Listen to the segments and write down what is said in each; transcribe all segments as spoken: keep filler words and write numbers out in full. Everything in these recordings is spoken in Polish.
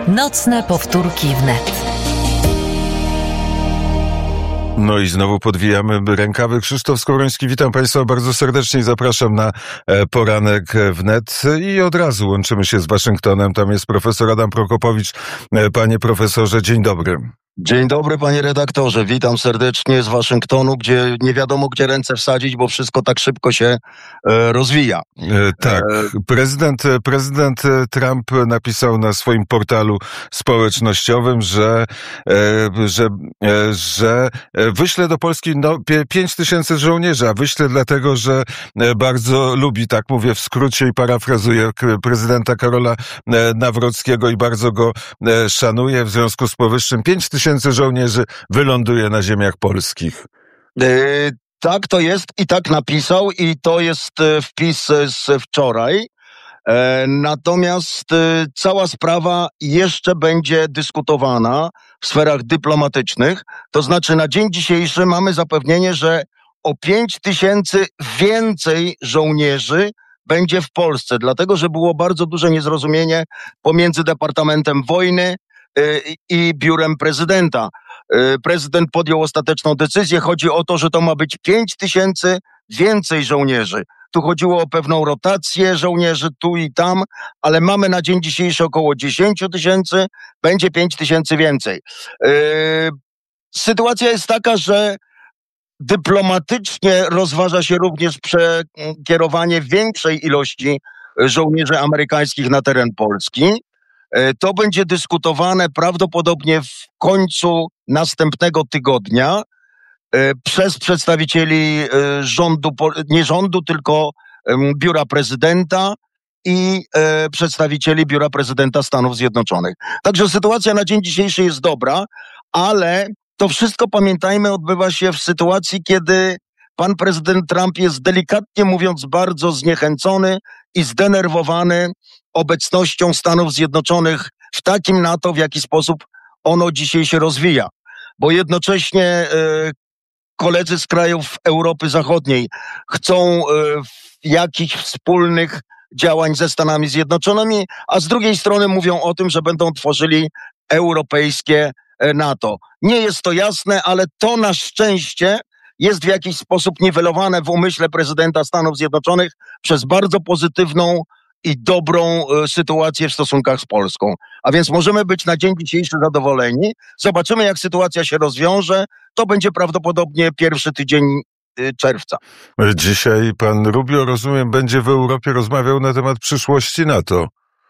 Nocne powtórki wnet. No i znowu podwijamy rękawy. Krzysztof Skowroński, witam Państwa bardzo serdecznie i zapraszam na poranek wnet. I od razu łączymy się z Waszyngtonem. Tam jest profesor Adam Prokopowicz. Panie profesorze, dzień dobry. Dzień dobry, panie redaktorze. Witam serdecznie z Waszyngtonu, gdzie nie wiadomo, gdzie ręce wsadzić, bo wszystko tak szybko się e, rozwija. E, tak. Prezydent, prezydent Trump napisał na swoim portalu społecznościowym, że, e, że, e, że wyśle do Polski no, pięć tysięcy żołnierzy, a wyśle dlatego, że bardzo lubi, tak mówię w skrócie i parafrazuję, prezydenta Karola Nawrockiego i bardzo go szanuje. W związku z powyższym pięć tysięcy żołnierzy wyląduje na ziemiach polskich. Yy, tak to jest i tak napisał i to jest wpis z wczoraj. E, natomiast e, cała sprawa jeszcze będzie dyskutowana w sferach dyplomatycznych. To znaczy na dzień dzisiejszy mamy zapewnienie, że o pięć tysięcy więcej żołnierzy będzie w Polsce, dlatego że było bardzo duże niezrozumienie pomiędzy Departamentem Wojny i biurem prezydenta. Prezydent podjął ostateczną decyzję. Chodzi o to, że to ma być pięć tysięcy więcej żołnierzy. Tu chodziło o pewną rotację żołnierzy tu i tam, ale mamy na dzień dzisiejszy około dziesięć tysięcy, będzie pięć tysięcy więcej. Sytuacja jest taka, że dyplomatycznie rozważa się również przekierowanie większej ilości żołnierzy amerykańskich na teren Polski. To będzie dyskutowane prawdopodobnie w końcu następnego tygodnia przez przedstawicieli rządu, nie rządu, tylko biura prezydenta i przedstawicieli biura prezydenta Stanów Zjednoczonych. Także sytuacja na dzień dzisiejszy jest dobra, ale to wszystko, pamiętajmy, odbywa się w sytuacji, kiedy pan prezydent Trump jest, delikatnie mówiąc, bardzo zniechęcony i zdenerwowany obecnością Stanów Zjednoczonych w takim NATO, w jaki sposób ono dzisiaj się rozwija. Bo jednocześnie e, koledzy z krajów Europy Zachodniej chcą e, jakichś wspólnych działań ze Stanami Zjednoczonymi, a z drugiej strony mówią o tym, że będą tworzyli europejskie NATO. Nie jest to jasne, ale to na szczęście jest w jakiś sposób niwelowane w umyśle prezydenta Stanów Zjednoczonych przez bardzo pozytywną i dobrą y, sytuację w stosunkach z Polską. A więc możemy być na dzień dzisiejszy zadowoleni. Zobaczymy, jak sytuacja się rozwiąże. To będzie prawdopodobnie pierwszy tydzień y, czerwca. Dzisiaj pan Rubio, rozumiem, będzie w Europie rozmawiał na temat przyszłości NATO.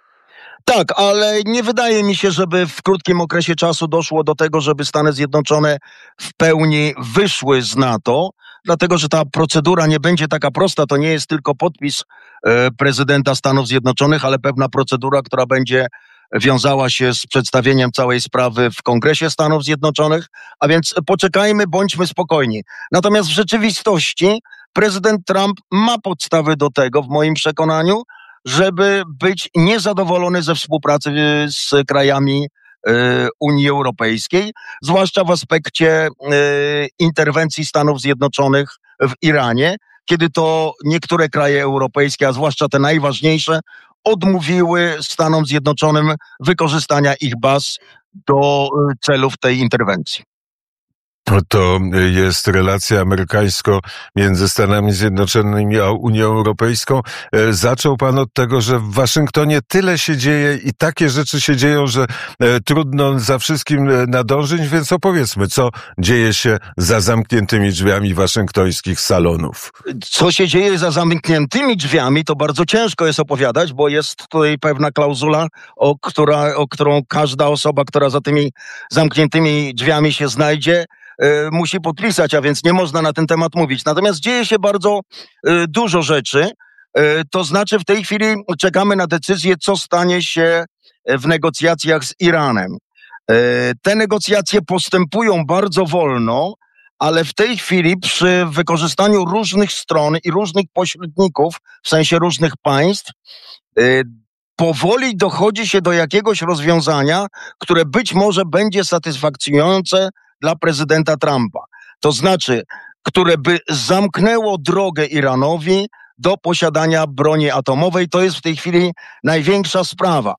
Tak, ale nie wydaje mi się, żeby w krótkim okresie czasu doszło do tego, żeby Stany Zjednoczone w pełni wyszły z NATO, dlatego że ta procedura nie będzie taka prosta. To nie jest tylko podpis e, prezydenta Stanów Zjednoczonych, ale pewna procedura, która będzie wiązała się z przedstawieniem całej sprawy w Kongresie Stanów Zjednoczonych, a więc poczekajmy, bądźmy spokojni. Natomiast w rzeczywistości prezydent Trump ma podstawy do tego, w moim przekonaniu, żeby być niezadowolony ze współpracy z krajami y, Unii Europejskiej, zwłaszcza w aspekcie y, interwencji Stanów Zjednoczonych w Iranie, kiedy to niektóre kraje europejskie, a zwłaszcza te najważniejsze, odmówiły Stanom Zjednoczonym wykorzystania ich baz do celów tej interwencji. To jest relacja amerykańsko między Stanami Zjednoczonymi a Unią Europejską. Zaczął pan od tego, że w Waszyngtonie tyle się dzieje i takie rzeczy się dzieją, że trudno za wszystkim nadążyć, więc opowiedzmy, co dzieje się za zamkniętymi drzwiami waszyngtońskich salonów. Co się dzieje za zamkniętymi drzwiami, to bardzo ciężko jest opowiadać, bo jest tutaj pewna klauzula, o, która, o którą każda osoba, która za tymi zamkniętymi drzwiami się znajdzie, musi podpisać, a więc nie można na ten temat mówić. Natomiast dzieje się bardzo y, dużo rzeczy. Y, to znaczy w tej chwili czekamy na decyzję, co stanie się w negocjacjach z Iranem. Y, te negocjacje postępują bardzo wolno, ale w tej chwili przy wykorzystaniu różnych stron i różnych pośredników, w sensie różnych państw, y, powoli dochodzi się do jakiegoś rozwiązania, które być może będzie satysfakcjonujące dla prezydenta Trumpa. To znaczy, które by zamknęło drogę Iranowi do posiadania broni atomowej. To jest w tej chwili największa sprawa.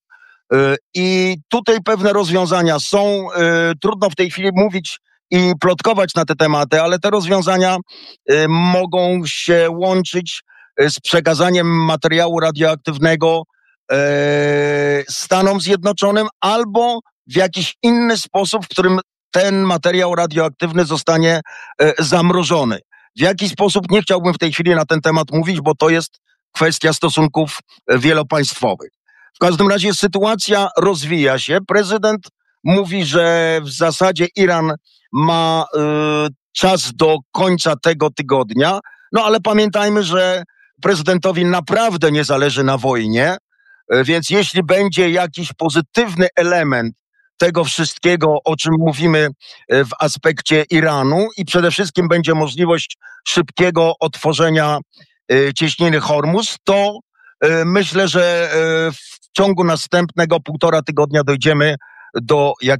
I tutaj pewne rozwiązania są. Trudno w tej chwili mówić i plotkować na te tematy, ale te rozwiązania mogą się łączyć z przekazaniem materiału radioaktywnego Stanom Zjednoczonym albo w jakiś inny sposób, w którym ten materiał radioaktywny zostanie zamrożony. W jaki sposób nie chciałbym w tej chwili na ten temat mówić, bo to jest kwestia stosunków wielopaństwowych. W każdym razie sytuacja rozwija się. Prezydent mówi, że w zasadzie Iran ma y, czas do końca tego tygodnia, no ale pamiętajmy, że prezydentowi naprawdę nie zależy na wojnie, y, więc jeśli będzie jakiś pozytywny element tego wszystkiego, o czym mówimy w aspekcie Iranu i przede wszystkim będzie możliwość szybkiego otworzenia y, cieśniny Hormuz, to y, myślę, że y, w ciągu następnego półtora tygodnia dojdziemy do jak